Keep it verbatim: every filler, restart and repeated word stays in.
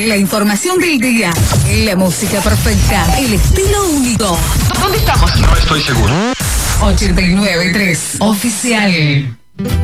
La información del día, la música perfecta, el estilo único. ¿Dónde estamos? No estoy seguro. ochenta y nueve punto tres Oficial.